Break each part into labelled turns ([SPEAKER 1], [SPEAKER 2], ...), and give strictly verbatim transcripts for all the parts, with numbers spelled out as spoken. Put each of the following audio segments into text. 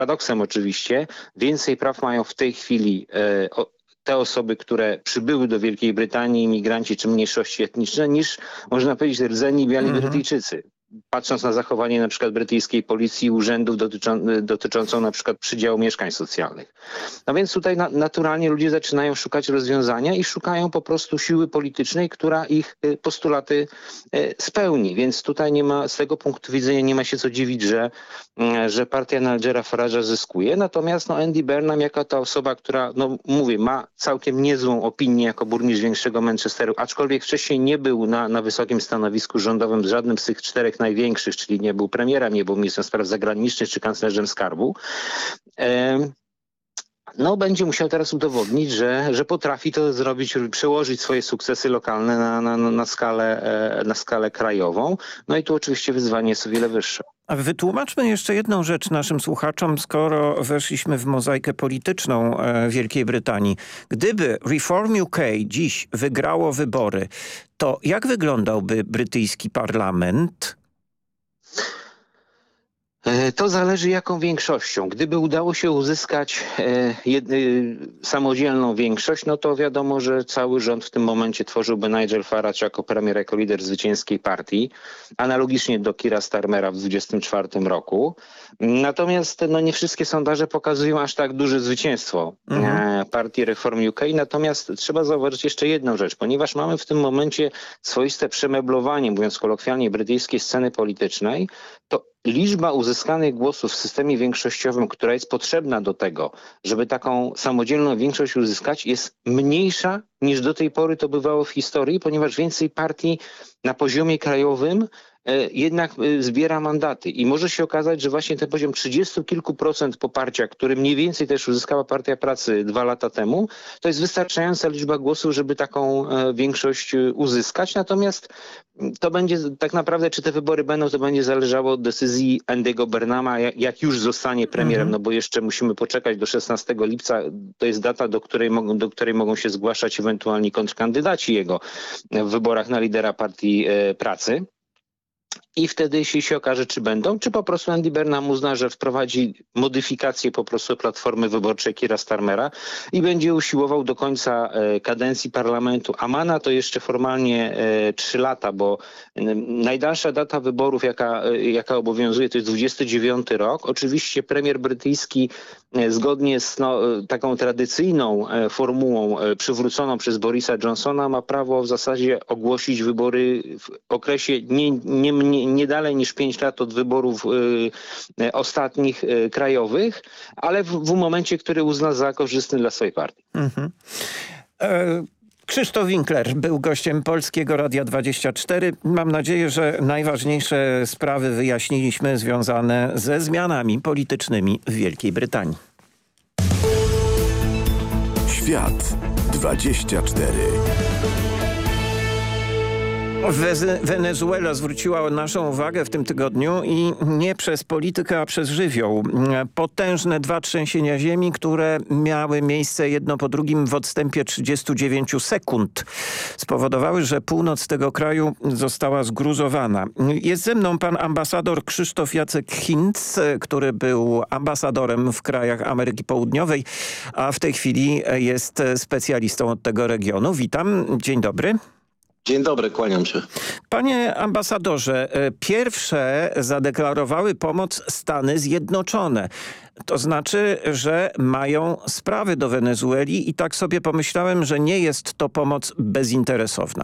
[SPEAKER 1] paradoksem oczywiście, więcej praw mają w tej chwili e, o, te osoby, które przybyły do Wielkiej Brytanii, imigranci czy mniejszości etniczne, niż można powiedzieć rdzeni biali mm-hmm. Brytyjczycy. Patrząc na zachowanie na przykład brytyjskiej policji i urzędów dotyczą, dotyczącą na przykład przydziału mieszkań socjalnych. No więc tutaj na, naturalnie ludzie zaczynają szukać rozwiązania i szukają po prostu siły politycznej, która ich postulaty spełni. Więc tutaj nie ma, z tego punktu widzenia nie ma się co dziwić, że, że partia Nigela Farage'a zyskuje. Natomiast no, Andy Burnham jako ta osoba, która, no mówię, ma całkiem niezłą opinię jako burmistrz większego Manchesteru, aczkolwiek wcześniej nie był na, na wysokim stanowisku rządowym z żadnym z tych czterech największych, czyli nie był premierem, nie był ministrem spraw zagranicznych czy kanclerzem skarbu. No będzie musiał teraz udowodnić, że, że potrafi to zrobić, przełożyć swoje sukcesy lokalne na, na, na, skalę, na skalę krajową. No i tu oczywiście wyzwanie jest o wiele wyższe.
[SPEAKER 2] A wytłumaczmy jeszcze jedną rzecz naszym słuchaczom, skoro weszliśmy w mozaikę polityczną Wielkiej Brytanii. Gdyby Reform U K dziś wygrało wybory, to jak wyglądałby brytyjski parlament?
[SPEAKER 1] To zależy jaką większością. Gdyby udało się uzyskać e, jed, e, samodzielną większość, no to wiadomo, że cały rząd w tym momencie tworzyłby Nigel Farage jako premier, jako lider zwycięskiej partii, analogicznie do Keira Starmera w dwudziestym czwartym roku. Natomiast no, nie wszystkie sondaże pokazują aż tak duże zwycięstwo mhm. e, partii Reform U K. Natomiast trzeba zauważyć jeszcze jedną rzecz, ponieważ mamy w tym momencie swoiste przemeblowanie, mówiąc kolokwialnie, brytyjskiej sceny politycznej, to liczba uzyskanych głosów w systemie większościowym, która jest potrzebna do tego, żeby taką samodzielną większość uzyskać, jest mniejsza niż do tej pory to bywało w historii, ponieważ więcej partii na poziomie krajowym jednak zbiera mandaty i może się okazać, że właśnie ten poziom trzydziestu kilku procent poparcia, który mniej więcej też uzyskała Partia Pracy dwa lata temu, to jest wystarczająca liczba głosów, żeby taką większość uzyskać. Natomiast to będzie tak naprawdę, czy te wybory będą, to będzie zależało od decyzji Andy'ego Burnhama, jak już zostanie premierem, mhm. no bo jeszcze musimy poczekać do szesnastego lipca. To jest data, do której mogą, do której mogą się zgłaszać ewentualni kontrkandydaci jego w wyborach na lidera Partii Pracy. I wtedy, jeśli się okaże, czy będą, czy po prostu Andy Burnham uzna, że wprowadzi modyfikację po prostu platformy wyborczej Keira Starmera i będzie usiłował do końca e, kadencji parlamentu, a ma na to jeszcze formalnie e, trzy lata, bo e, najdalsza data wyborów, jaka, e, jaka obowiązuje, to jest dwudziesty dziewiąty rok. Oczywiście premier brytyjski e, zgodnie z no, e, taką tradycyjną e, formułą e, przywróconą przez Borisa Johnsona ma prawo w zasadzie ogłosić wybory w okresie nie, nie mniej nie dalej niż pięć lat od wyborów y, ostatnich y, krajowych, ale w, w momencie, który uzna za korzystny dla swojej partii. Mhm.
[SPEAKER 2] E Krzysztof Winkler był gościem Polskiego Radia dwadzieścia cztery. Mam nadzieję, że najważniejsze sprawy wyjaśniliśmy związane ze zmianami politycznymi w Wielkiej Brytanii.
[SPEAKER 3] Świat dwadzieścia cztery.
[SPEAKER 2] Wenezuela zwróciła naszą uwagę w tym tygodniu i nie przez politykę, a przez żywioł. Potężne dwa trzęsienia ziemi, które miały miejsce jedno po drugim w odstępie trzydziestu dziewięciu sekund, spowodowały, że północ tego kraju została zgruzowana. Jest ze mną pan ambasador Krzysztof Jacek Hinz, który był ambasadorem w krajach Ameryki Południowej, a w tej chwili jest specjalistą od tego regionu. Witam, dzień dobry.
[SPEAKER 4] Dzień dobry, kłaniam się.
[SPEAKER 2] Panie ambasadorze, pierwsze zadeklarowały pomoc Stany Zjednoczone. To znaczy, że mają sprawy do Wenezueli i tak sobie pomyślałem, że nie jest to pomoc bezinteresowna.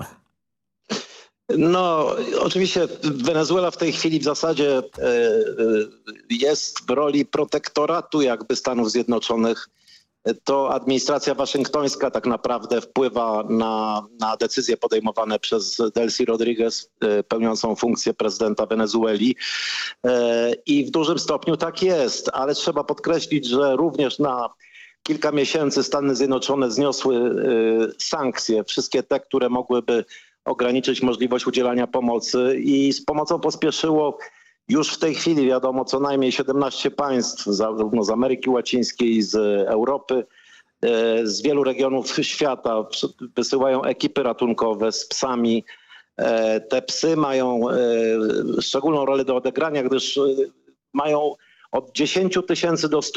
[SPEAKER 4] No, oczywiście Wenezuela w tej chwili w zasadzie jest w roli protektoratu jakby Stanów Zjednoczonych. To administracja waszyngtońska tak naprawdę wpływa na, na decyzje podejmowane przez Delcy Rodriguez, pełniącą funkcję prezydenta Wenezueli. I w dużym stopniu tak jest, ale trzeba podkreślić, że również na kilka miesięcy Stany Zjednoczone zniosły sankcje, wszystkie te, które mogłyby ograniczyć możliwość udzielania pomocy i z pomocą pospieszyło już w tej chwili, wiadomo, co najmniej siedemnaście państw, zarówno z Ameryki Łacińskiej, z Europy, z wielu regionów świata wysyłają ekipy ratunkowe z psami. Te psy mają szczególną rolę do odegrania, gdyż mają od dziesięć tysięcy do